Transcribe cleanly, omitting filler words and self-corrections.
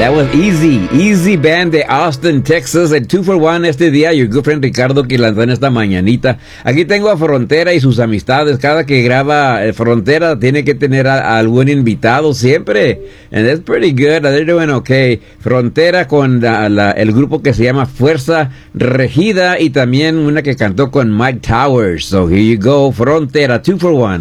That was Easy Band de Austin, Texas. El 2 for 1 este día. Your good friend Ricardo que lanzó en esta mañanita. Aquí tengo a Frontera y sus amistades. Cada que graba Frontera tiene que tener a algún invitado siempre. And that's pretty good. They're doing okay. Frontera con el grupo que se llama Fuerza Regida y también una que cantó con Mike Towers. So here you go. Frontera 2 for 1.